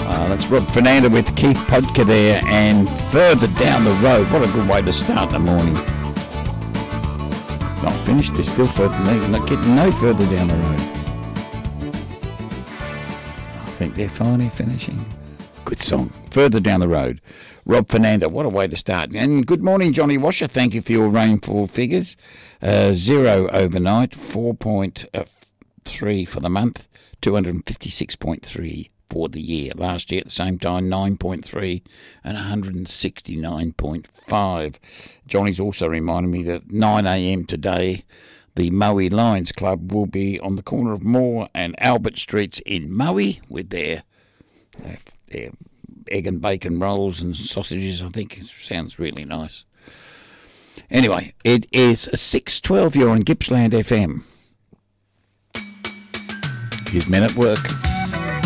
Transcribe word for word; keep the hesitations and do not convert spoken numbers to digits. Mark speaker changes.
Speaker 1: Uh, that's Rob Fernando with Keith Podka there, and Further Down the Road. What a good way to start the morning. Not finished, there's still further, not getting no further down the road. I think they're finally finishing. Good song. Further Down the Road. Rob Fernando, what a way to start. And good morning, Johnny Washer. Thank you for your rainfall figures. Uh, zero overnight, four point three for the month, two hundred fifty-six point three for the year. Last year at the same time, nine point three and one hundred sixty-nine point five. Johnny's also reminded me that nine a.m. today, the Moe Lions Club will be on the corner of Moore and Albert Streets in Moe with their, their egg and bacon rolls and sausages. I think it sounds really nice. Anyway, it is six twelve. You're on Gippsland F M. You've been at work.